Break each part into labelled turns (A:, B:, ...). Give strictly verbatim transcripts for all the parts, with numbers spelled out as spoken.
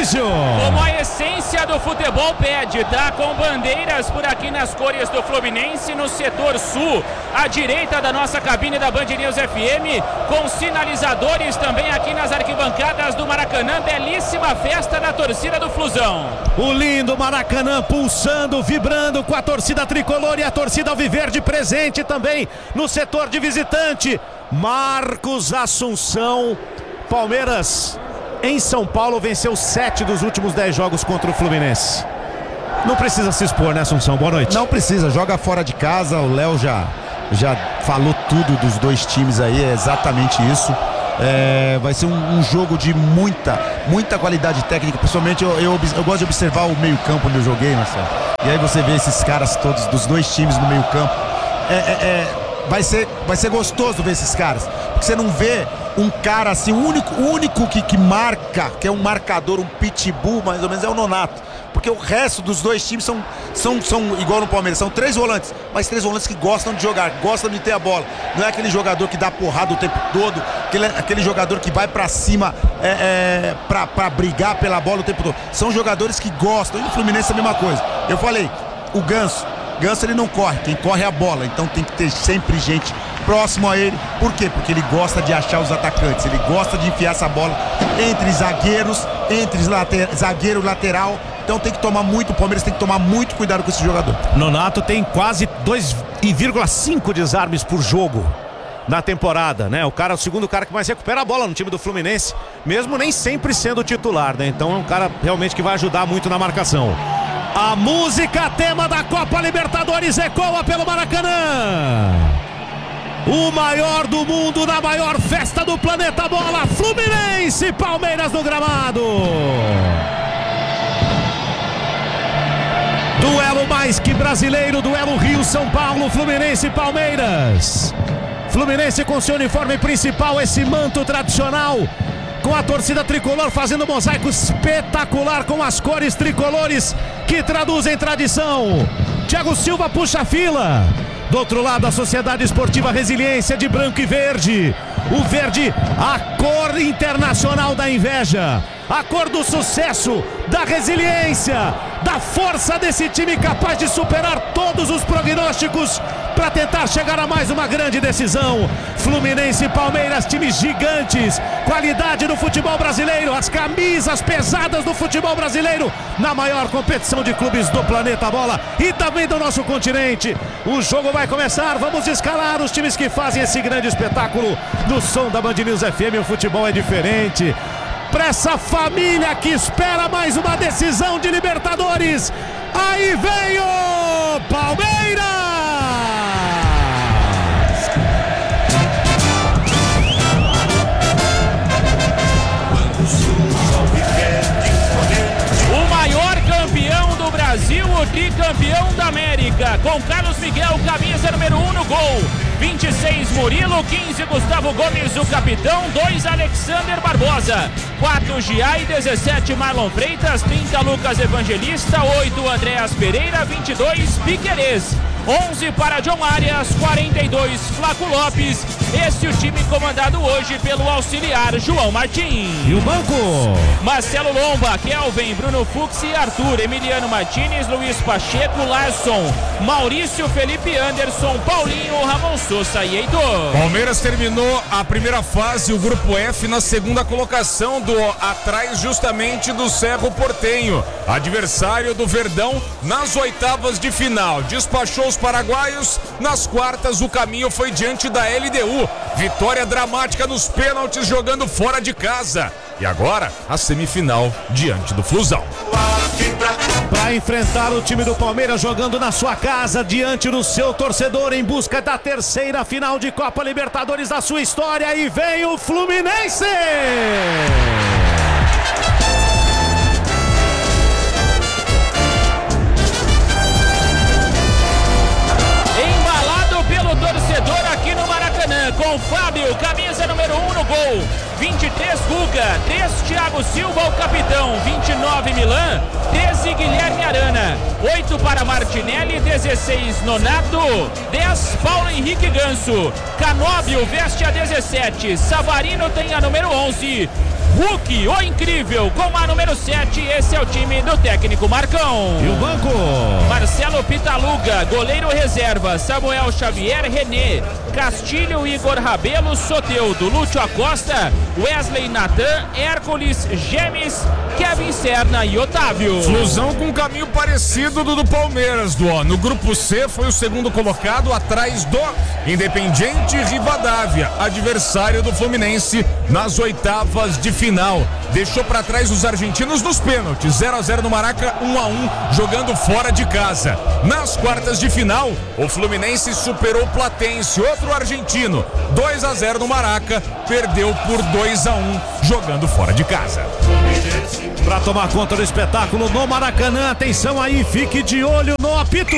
A: Maurício.
B: Como a essência do futebol pede, tá? Com bandeiras por aqui nas cores do Fluminense, no setor sul, à direita da nossa cabine da Band News F M, com sinalizadores também aqui nas arquibancadas do Maracanã. Belíssima festa da torcida do Flusão.
A: O lindo Maracanã pulsando, vibrando com a torcida tricolor e a torcida alviverde presente também no setor de visitante. Marcos Assunção. Palmeiras em São Paulo venceu sete dos últimos dez jogos contra o Fluminense. Não precisa se expor, né, Assunção? Boa noite.
C: Não precisa, joga fora de casa. O Léo já, já falou tudo dos dois times aí, é exatamente isso. É, vai ser um, um jogo de muita, muita qualidade técnica. Principalmente eu, eu, eu gosto de observar o meio campo onde eu joguei, Marcelo. E aí você vê esses caras todos dos dois times no meio campo. É, é, é, vai ser, vai ser gostoso ver esses caras, porque você não vê um cara assim, o único, o único que, que marca, que é um marcador, um pitbull mais ou menos, é o Nonato. Porque o resto dos dois times são, são, são igual no Palmeiras, são três volantes, mas três volantes que gostam de jogar, gostam de ter a bola. Não é aquele jogador que dá porrada o tempo todo, aquele, aquele jogador que vai pra cima é, é, pra, pra brigar pela bola o tempo todo. São jogadores que gostam, e no Fluminense é a mesma coisa. Eu falei, o Ganso, Ganso ele não corre, quem corre é a bola, então tem que ter sempre gente próximo a ele. Por quê? Porque ele gosta de achar os atacantes, ele gosta de enfiar essa bola entre zagueiros, entre later, zagueiro lateral. Então tem que tomar muito, o Palmeiras tem que tomar muito cuidado com esse jogador.
A: Nonato tem quase dois vírgula cinco desarmes por jogo na temporada, né? O cara, o segundo cara que mais recupera a bola no time do Fluminense, mesmo nem sempre sendo titular, né? Então é um cara realmente que vai ajudar muito na marcação. A música tema da Copa Libertadores ecoa pelo Maracanã. O maior do mundo na maior festa do planeta bola, Fluminense e Palmeiras no gramado. Duelo mais que brasileiro, duelo Rio-São Paulo, Fluminense e Palmeiras. Fluminense com seu uniforme principal, esse manto tradicional, com a torcida tricolor fazendo um mosaico espetacular com as cores tricolores que traduzem tradição. Thiago Silva puxa a fila. Do outro lado, a Sociedade Esportiva Resiliência de branco e verde. O verde, a cor internacional da inveja, a cor do sucesso, da resiliência, da força desse time capaz de superar todos os prognósticos para tentar chegar a mais uma grande decisão. Fluminense e Palmeiras, times gigantes, qualidade do futebol brasileiro, as camisas pesadas do futebol brasileiro na maior competição de clubes do planeta bola e também do nosso continente. O jogo vai começar, vamos escalar os times que fazem esse grande espetáculo. No som da Band News F M, o futebol é diferente. Para essa família que espera mais uma decisão de Libertadores, aí vem o Palmeiras!
B: O maior campeão do Brasil, o tricampeão da América, com Carlos Miguel, camisa número um no gol. vinte e seis Murilo, quinze Gustavo Gomes, o capitão, dois Alexander Barbosa, quatro Giai, dezessete Marlon Freitas, trinta Lucas Evangelista, oito Andréas Pereira, vinte e dois Piquerez, onze para John Arias, quarenta e dois Flaco Lopes. Esse é o time comandado hoje pelo auxiliar João Martins.
A: E o banco?
B: Marcelo Lomba, Kelvin, Bruno Fux e Arthur, Emiliano Martins, Luiz Pacheco, Larson, Maurício, Felipe Anderson, Paulinho, Ramon Sousa e Heitor.
D: Palmeiras terminou a primeira fase, o grupo F, na segunda colocação, do atrás justamente do Cerro Porteño, adversário do Verdão nas oitavas de final. Despachou os paraguaios, nas quartas o caminho foi diante da L D U. Vitória dramática nos pênaltis jogando fora de casa. E agora a semifinal diante do Flusão.
A: Para enfrentar o time do Palmeiras jogando na sua casa, diante do seu torcedor, em busca da terceira final de Copa Libertadores da sua história. E vem o Fluminense!
B: Embalado pelo torcedor aqui no Maracanã, com Fábio, camisa número um no gol, vinte e três Guga, três Thiago Silva, o capitão, vinte e nove Milan, treze Guilherme Arana, oito para Martinelli, dezesseis Nonato, dez Paulo Henrique Ganso, Canóbio veste a dezessete, Savarino tem a número onze, Hulk, o incrível, com a número sete, esse é o time do técnico Marcão.
A: E o banco?
B: Marcelo Pitaluga, goleiro reserva, Samuel Xavier, René, Castilho, Igor Rabelo, Soteldo, Lúcio Acosta, Wesley Natan, Hércules, Gemes, Kevin Serna e Otávio.
D: Flusão com um caminho parecido do do Palmeiras, do ó. No grupo C foi o segundo colocado atrás do Independiente Rivadavia, adversário do Fluminense nas oitavas de final. Deixou para trás os argentinos nos pênaltis, zero a zero no Maraca, um a um, jogando fora de casa. Nas quartas de final, o Fluminense superou o Platense, outro argentino, dois a zero no Maraca, perdeu por dois a um, jogando fora de casa.
A: Para tomar conta do espetáculo no Maracanã, atenção aí, fique de olho no apito.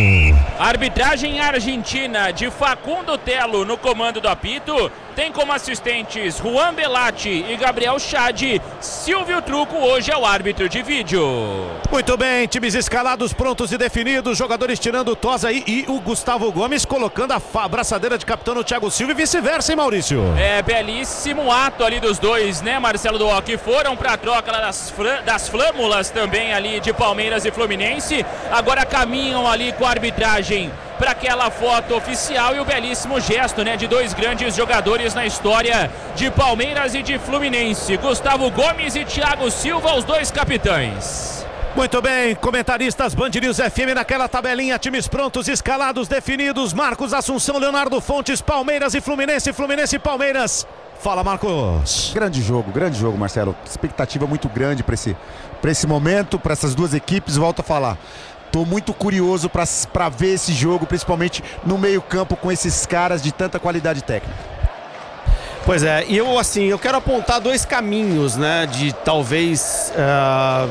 B: Arbitragem argentina de Facundo Telo no comando do apito. Tem como assistentes Juan Belatti e Gabriel Chade. Silvio Truco hoje é o árbitro de vídeo.
A: Muito bem, times escalados, prontos e definidos. Jogadores tirando o Tosa aí e o Gustavo Gomes colocando a abraçadeira de capitão no Thiago Silva e vice-versa, hein, Maurício?
B: É, belíssimo ato ali dos dois, né, Marcelo Duó, que foram pra troca das, das flâmulas também ali de Palmeiras e Fluminense. Agora caminham ali com a arbitragem para aquela foto oficial e o belíssimo gesto, né, de dois grandes jogadores na história de Palmeiras e de Fluminense, Gustavo Gomes e Thiago Silva, os dois capitães.
A: Muito bem, comentaristas Band News F M naquela tabelinha, times prontos, escalados, definidos, Marcos Assunção, Leonardo Fontes, Palmeiras e Fluminense, Fluminense e Palmeiras. Fala, Marcos.
C: Grande jogo, grande jogo, Marcelo. Expectativa muito grande para esse, para esse momento, para essas duas equipes, volto a falar. Tô muito curioso para ver esse jogo, principalmente no meio-campo com esses caras de tanta qualidade técnica.
E: Pois é, e eu assim, eu quero apontar dois caminhos, né, de talvez uh,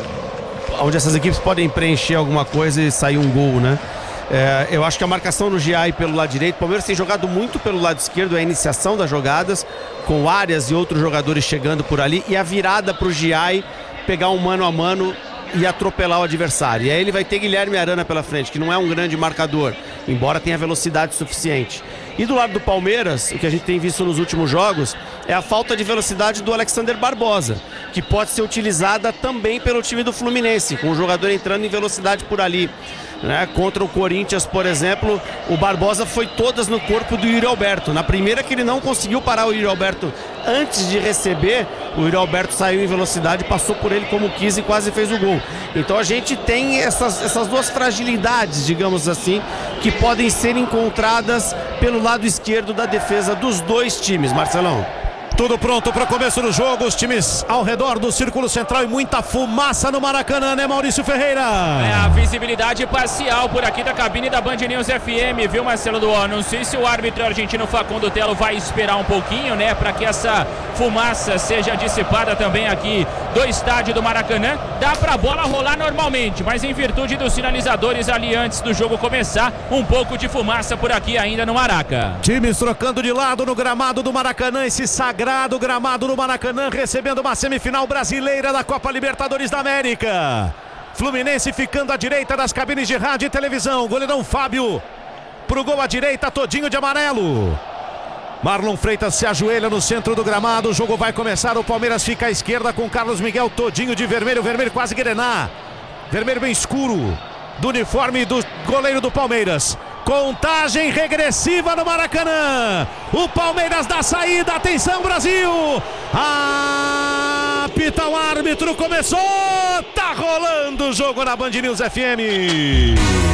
E: onde essas equipes podem preencher alguma coisa e sair um gol, né? É, eu acho que a marcação no G I pelo lado direito, o Palmeiras tem jogado muito pelo lado esquerdo, a iniciação das jogadas, com Arias e outros jogadores chegando por ali, e a virada para o G I pegar um mano a mano e atropelar o adversário. E aí ele vai ter Guilherme Arana pela frente, que não é um grande marcador, embora tenha velocidade suficiente. E do lado do Palmeiras, o que a gente tem visto nos últimos jogos é a falta de velocidade do Alexander Barbosa, que pode ser utilizada também pelo time do Fluminense, com o jogador entrando em velocidade por ali, né? Contra o Corinthians, por exemplo, o Barbosa foi todas no corpo do Yuri Alberto. Na primeira que ele não conseguiu parar o Yuri Alberto antes de receber, o Yuri Alberto saiu em velocidade, passou por ele como quis e quase fez o gol. Então a gente tem essas, essas duas fragilidades, digamos assim, que podem ser encontradas pelo lado esquerdo da defesa dos dois times, Marcelão.
A: Tudo pronto para o começo do jogo, os times ao redor do círculo central e muita fumaça no Maracanã, né, Maurício Ferreira?
B: É a visibilidade parcial por aqui da cabine da Band News F M, viu, Marcelo Duó? Não sei se o árbitro argentino Facundo Telo vai esperar um pouquinho, né, para que essa fumaça seja dissipada também aqui do estádio do Maracanã. Dá para a bola rolar normalmente, mas em virtude dos sinalizadores ali antes do jogo começar, um pouco de fumaça por aqui ainda no Maraca.
A: Times trocando de lado no gramado do Maracanã, esse sagrado gramado do Maracanã, recebendo uma semifinal brasileira da Copa Libertadores da América. Fluminense ficando à direita das cabines de rádio e televisão. Goleirão Fábio pro gol à direita, todinho de amarelo. Marlon Freitas se ajoelha no centro do gramado. O jogo vai começar. O Palmeiras fica à esquerda com Carlos Miguel todinho de vermelho, vermelho quase grená, vermelho bem escuro do uniforme do goleiro do Palmeiras. Contagem regressiva no Maracanã. O Palmeiras dá saída. Atenção, Brasil. Apita o árbitro. Começou. Tá rolando o jogo na Band News F M.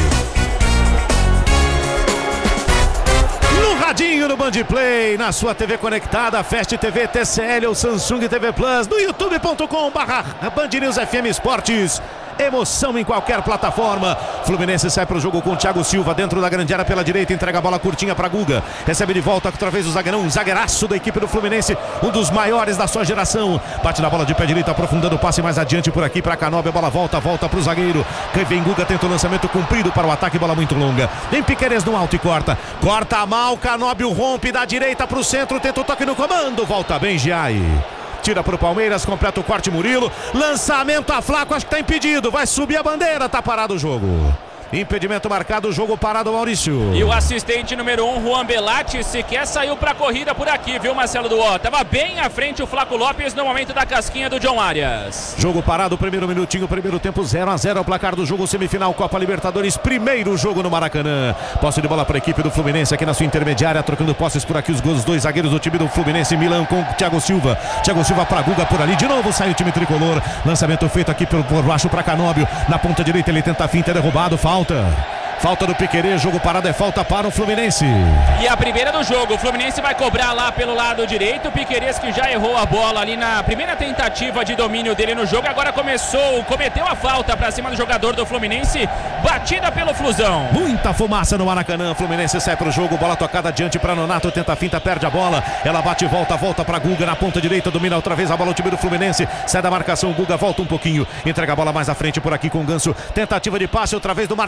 A: No radinho no Band Play, na sua T V conectada, Fast T V, T C L ou Samsung T V Plus, no youtube ponto com barra Band News F M Esportes. Emoção em qualquer plataforma. Fluminense sai para o jogo com o Thiago Silva dentro da grande área pela direita, entrega a bola curtinha para Guga, recebe de volta outra vez o zagueirão, um zagueiraço da equipe do Fluminense, um dos maiores da sua geração, bate na bola de pé direito, aprofundando o passe mais adiante por aqui para Canóbio, a bola volta, volta para o zagueiro, vem Guga, tenta o lançamento comprido para o ataque, bola muito longa, vem Piquerez no alto e corta, corta mal, Canóbio rompe da direita para o centro, tenta o toque no comando, volta bem Giai. tira pro Palmeiras, completa o corte Murilo, lançamento a Flaco, acho que tá impedido, vai subir a bandeira, tá parado o jogo. Impedimento marcado, jogo parado, Maurício.
B: E o assistente número um, Juan Belatti, sequer saiu pra corrida por aqui, viu, Marcelo Duó? Tava bem à frente o Flaco Lopes no momento da casquinha do John Arias.
A: Jogo parado, primeiro minutinho, primeiro tempo, zero a zero, o placar do jogo, semifinal Copa Libertadores, primeiro jogo no Maracanã. Posse de bola para a equipe do Fluminense aqui na sua intermediária, trocando posses por aqui os gols, dois zagueiros do time do Fluminense, Milan com Thiago Silva. Thiago Silva para Guga por ali, de novo sai o time tricolor. Lançamento feito aqui por, por baixo para Canóbio, na ponta direita ele tenta a finta, é derrubado, falta. Falta do Piquerez, jogo parado, é falta para o Fluminense.
B: E a primeira do jogo, o Fluminense vai cobrar lá pelo lado direito. O Piquerez, que já errou a bola ali na primeira tentativa de domínio dele no jogo, agora começou, cometeu a falta para cima do jogador do Fluminense, batida pelo Flusão.
A: Muita fumaça no Maracanã, Fluminense sai para o jogo, bola tocada adiante para Nonato, tenta a finta, perde a bola, ela bate e volta, volta para Guga na ponta direita, domina outra vez a bola o time do Fluminense, sai da marcação, o Guga volta um pouquinho, entrega a bola mais à frente por aqui com o Ganso, tentativa de passe outra vez do Marcos.